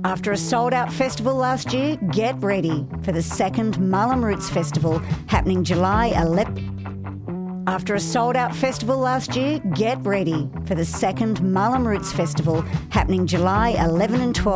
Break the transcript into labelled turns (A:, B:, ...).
A: After a sold-out festival last year, get ready for the second Mullum Roots Festival happening July 11. After a sold-out festival last year, get ready for the second Mullum Roots Festival happening July 11 and 12.